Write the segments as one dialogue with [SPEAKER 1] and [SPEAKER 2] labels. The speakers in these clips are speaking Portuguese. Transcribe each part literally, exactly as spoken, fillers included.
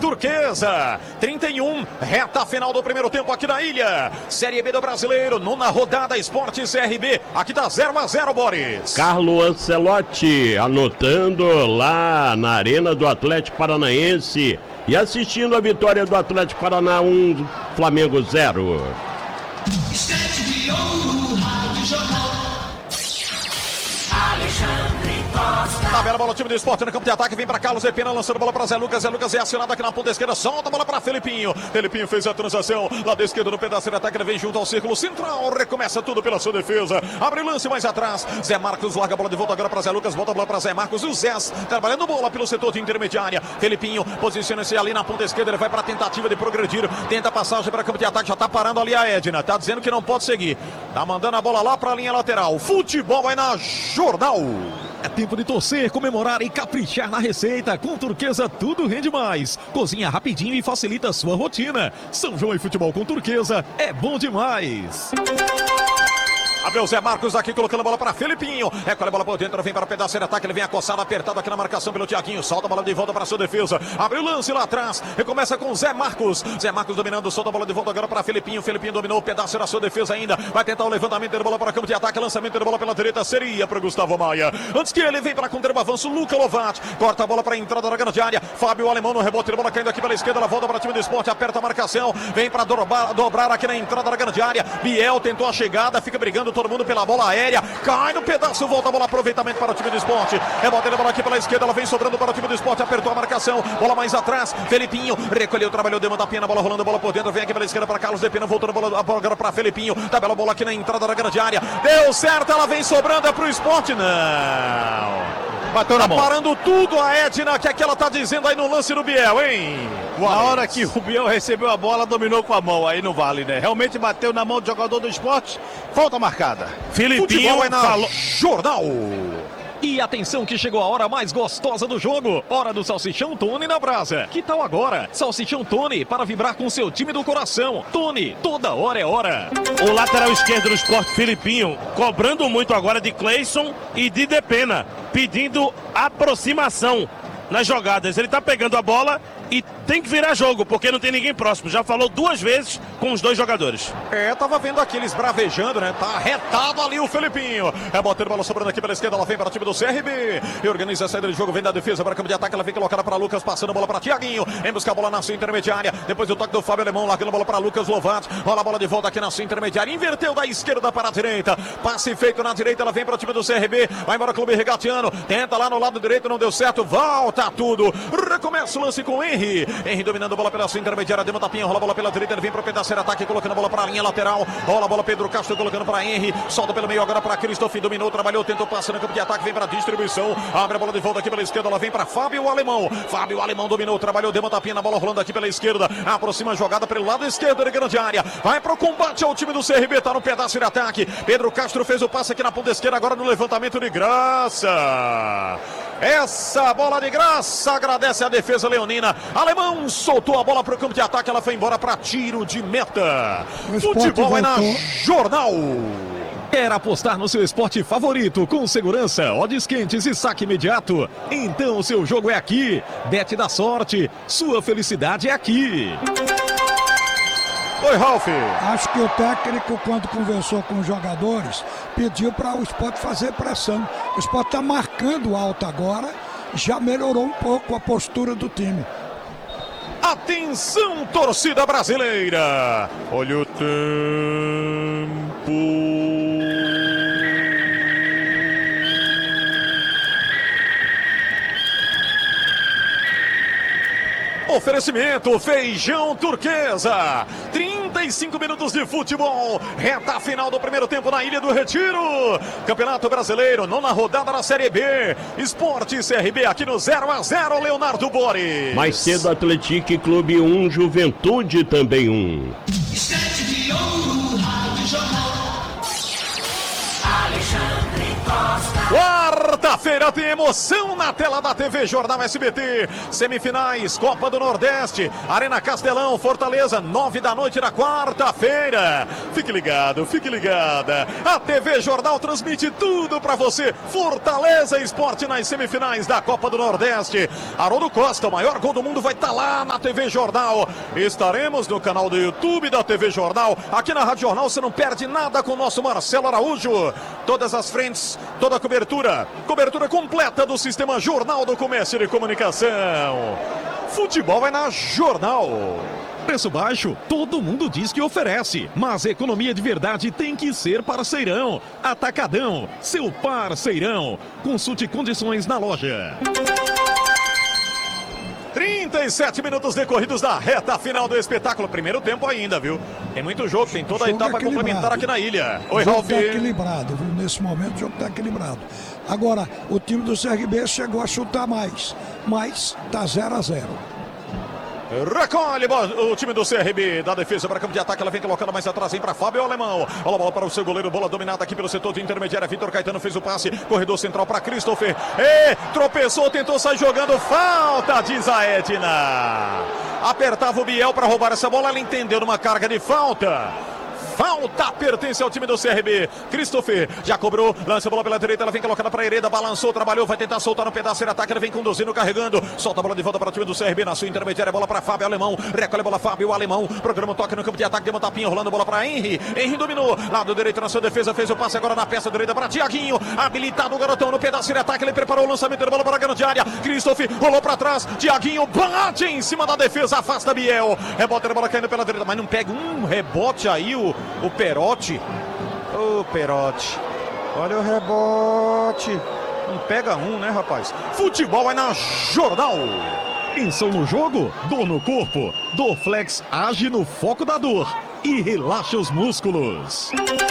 [SPEAKER 1] Turquesa. trinta e um, reta final do primeiro tempo aqui na ilha. Série B do Brasileiro, nona rodada, Sport C R B. Aqui tá zero a zero, Boris.
[SPEAKER 2] Carlo Ancelotti anotando lá na Arena do Atlético Paranaense e assistindo a vitória do Atlético Paraná um, Flamengo zero.
[SPEAKER 1] Tabela, bola, time do Sport no campo de ataque, vem pra Carlos Epena, lançando bola pra Zé Lucas, Zé Lucas é acionado aqui na ponta esquerda, solta a bola pra Felipinho, Felipinho fez a transação, lado esquerdo no pedaço de ataque, ele vem junto ao círculo central, recomeça tudo pela sua defesa, abre o lance mais atrás, Zé Marcos larga a bola de volta agora pra Zé Lucas, volta a bola pra Zé Marcos, o Zé trabalhando bola pelo setor de intermediária, Felipinho posiciona-se ali na ponta esquerda, ele vai pra tentativa de progredir, tenta a passagem para campo de ataque, já tá parando ali a Edna, tá dizendo que não pode seguir, tá mandando a bola lá pra linha lateral, futebol vai na Jornal.
[SPEAKER 3] É tempo de torcer, comemorar e caprichar na receita. Com Turquesa tudo rende mais. Cozinha rapidinho e facilita a sua rotina. São João e futebol com Turquesa é bom demais.
[SPEAKER 1] Abriu o Zé Marcos aqui, colocando a bola para Felipinho. Recolhe a bola por dentro, vem para o pedaço de ataque. Ele vem acossado, apertado aqui na marcação pelo Thiaguinho. Solta a bola de volta para a sua defesa. Abre o lance lá atrás. Recomeça com o Zé Marcos. Zé Marcos dominando, solta a bola de volta agora para Felipinho. Felipinho dominou o pedaço da sua defesa ainda. Vai tentar o levantamento de bola para campo de ataque. Lançamento de bola pela direita seria para Gustavo Maia. Antes que ele vem para conter o avanço, Luca Lovati. Corta a bola para a entrada da grande área. Fábio Alemão no rebote de bola caindo aqui pela esquerda. Ela volta para o time do Sport. Aperta a marcação. Vem para dobrar, dobrar aqui na entrada da grande área. Biel tentou a chegada. Fica brigando todo mundo pela bola aérea, cai no pedaço, volta a bola, aproveitamento para o time do Sport, rebote a bola aqui pela esquerda, ela vem sobrando para o time do Sport, apertou a marcação, bola mais atrás, Felipinho, recolheu, trabalhou, deu uma tapinha na bola, rolando a bola por dentro, vem aqui pela esquerda para Carlos Depena, voltando a bola agora para Felipinho, tabela a bola aqui na entrada da grande área, deu certo, ela vem sobrando, é para o Sport, não.
[SPEAKER 4] Bateu na
[SPEAKER 1] tá
[SPEAKER 4] mão.
[SPEAKER 1] Parando tudo a Edna, que é que ela tá dizendo aí no lance do Biel, hein?
[SPEAKER 4] Na hora que o Biel recebeu a bola, dominou com a mão, aí não vale, né? Realmente bateu na mão do jogador do Sport, falta marcada.
[SPEAKER 1] Felipinho vai na falou... Jornal.
[SPEAKER 3] E atenção que chegou a hora mais gostosa do jogo. Hora do Salsichão Tony na brasa. Que tal agora? Salsichão Tony para vibrar com seu time do coração. Tony, toda hora é hora.
[SPEAKER 5] O lateral esquerdo do Sport, Felipinho, cobrando muito agora de Cleison e de Depena, pedindo aproximação nas jogadas. Ele tá pegando a bola e tem que virar jogo, porque não tem ninguém próximo. Já falou duas vezes com os dois jogadores.
[SPEAKER 1] É, tava vendo aqui eles bravejando, né? Tá retado ali o Felipinho. É botando bola sobrando aqui pela esquerda, ela vem para o time do C R B. E organiza a saída de jogo, vem da defesa para campo de ataque, ela vem colocada para Lucas, passando a bola para Thiaguinho. Vem buscar a bola na sua intermediária. Depois do toque do Fábio Alemão, largando a bola para Lucas Lovati. Rola a bola de volta aqui na sua intermediária. Inverteu da esquerda para a direita. Passe feito na direita, ela vem para o time do C R B. Vai embora o Clube Regatiano. Tenta lá no lado direito, não deu certo. Volta tudo. Recomeça o lance com o Henry. Henry dominando a bola pela sua intermediária, deu uma tapinha, rola a bola pela direita, ele vem para o pedaço de ataque, colocando a bola para a linha lateral, rola a bola Pedro Castro, colocando para Henry, solta pelo meio agora para Christoph, dominou, trabalhou, tentou passar no campo de ataque, vem para a distribuição, abre a bola de volta aqui pela esquerda, ela vem para Fábio Alemão, Fábio Alemão dominou, trabalhou, deu uma tapinha na bola, rolando aqui pela esquerda, aproxima a jogada pelo lado esquerdo da grande área, vai para o combate ao time do C R B, tá no pedaço de ataque, Pedro Castro fez o passe aqui na ponta esquerda, agora no levantamento de graça. Essa bola de graça agradece a defesa leonina. Alemão soltou a bola para o campo de ataque. Ela foi embora para tiro de meta. Futebol é na Jornal.
[SPEAKER 3] Quer apostar no seu esporte favorito com segurança, odds quentes e saque imediato? Então o seu jogo é aqui. Bet da sorte. Sua felicidade é aqui.
[SPEAKER 1] Oi, Ralf.
[SPEAKER 6] Acho que o técnico, quando conversou com os jogadores, pediu para o Sport fazer pressão. O Sport está marcando alto agora, já melhorou um pouco a postura do time.
[SPEAKER 1] Atenção, torcida brasileira. Olha o tempo. Oferecimento Feijão Turquesa. trinta e cinco minutos de futebol. Reta final do primeiro tempo na Ilha do Retiro. Campeonato Brasileiro, nona rodada da Série B. Sport C R B aqui no zero a zero, Leonardo Boris.
[SPEAKER 2] Mais cedo, Atlético Clube um, Juventude também um.
[SPEAKER 7] Estante de ouro, Rádio Jornal. Alexandre Costa.
[SPEAKER 1] Quarta Quinta-feira tem emoção na tela da T V Jornal S B T. Semifinais, Copa do Nordeste, Arena Castelão, Fortaleza, nove da noite na quarta-feira. Fique ligado, fique ligada. A T V Jornal transmite tudo pra você. Fortaleza Esporte nas semifinais da Copa do Nordeste. Haroldo Costa, o maior gol do mundo, vai estar lá na T V Jornal. Estaremos no canal do YouTube da T V Jornal. Aqui na Rádio Jornal você não perde nada com o nosso Marcelo Araújo. Todas as frentes, toda a cobertura. Cobertura completa do Sistema Jornal do Comércio e Comunicação. Futebol vai na Jornal.
[SPEAKER 3] Preço baixo, todo mundo diz que oferece, mas economia de verdade tem que ser parceirão. Atacadão, seu parceirão. Consulte condições na loja.
[SPEAKER 1] trinta e sete minutos decorridos da reta final do espetáculo. Primeiro tempo ainda, viu? Tem muito jogo, tem toda a
[SPEAKER 6] Jogo
[SPEAKER 1] etapa
[SPEAKER 6] equilibrado.
[SPEAKER 1] complementar aqui na ilha. Oi,
[SPEAKER 6] O jogo
[SPEAKER 1] Ralf.
[SPEAKER 6] está equilibrado, viu? Nesse momento o jogo está equilibrado. Agora, o time do C R B chegou a chutar mais, mas tá zero a zero.
[SPEAKER 1] Recolhe o time do C R B da defesa para campo de ataque. Ela vem colocando mais atrás, vem para Fábio Alemão. Olha a bola para o seu goleiro. Bola dominada aqui pelo setor de intermediária. Vitor Caetano fez o passe. Corredor central para Christopher. E tropeçou, tentou sair jogando. Falta, diz a Edna. Apertava o Biel para roubar essa bola. Ela entendeu numa carga de falta. Falta pertence ao time do C R B. Christopher já cobrou, lança a bola pela direita, ela vem colocada para Hereda, balançou, trabalhou, vai tentar soltar no pedaço de ataque, ele vem conduzindo, carregando, solta a bola de volta para o time do C R B na sua intermediária, bola para Fábio Alemão, recolhe a bola Fábio Alemão, programa toque no campo de ataque, deu uma tapinha, rolando a bola para Henry, Henry dominou, lado direito na sua defesa, fez o passe agora na peça direita para Tiaguinho, habilitado o garotão no pedaço de ataque, ele preparou o lançamento da bola para a grande área, Christopher rolou para trás, Tiaguinho bate em cima da defesa, afasta Biel, rebote a bola caindo pela direita, mas não pega um rebote aí o, o Perotti. Ô oh, Perotti, olha o rebote. Não pega um, né, rapaz? Futebol é na Jornal.
[SPEAKER 3] Pensou no jogo? Dor no corpo? Dorflex age no foco da dor e relaxa os músculos.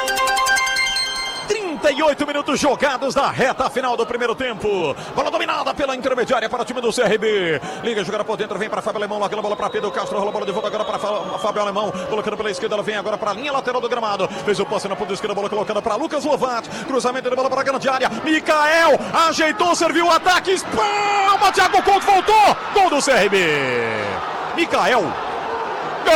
[SPEAKER 1] trinta e oito minutos jogados da reta final do primeiro tempo. Bola dominada pela intermediária para o time do C R B. Liga, jogada por dentro, vem para Fábio Alemão, larga a bola para Pedro Castro, rola a bola de volta agora para Fábio Alemão, colocando pela esquerda, ela vem agora para a linha lateral do gramado. Fez o passe na ponta esquerda, bola colocada para Lucas Lovat. Cruzamento de bola para a grande área. Mikael ajeitou, serviu o ataque. Palma, Thiago Couto voltou. Gol do C R B. Mikael